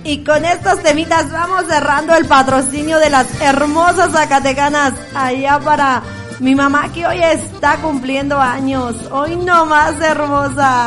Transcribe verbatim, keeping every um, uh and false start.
Y con estos temitas vamos cerrando el patrocinio de las hermosas zacatecanas allá para mi mamá que hoy está cumpliendo años. Hoy no más hermosa.